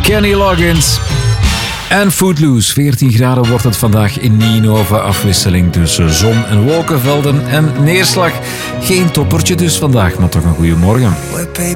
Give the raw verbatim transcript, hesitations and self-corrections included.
Kenny Loggins en Footloose. veertien graden wordt het vandaag in Nienhoven. Afwisseling tussen zon en wolkenvelden en neerslag. Geen toppertje dus vandaag, maar toch een goede morgen. Well, baby,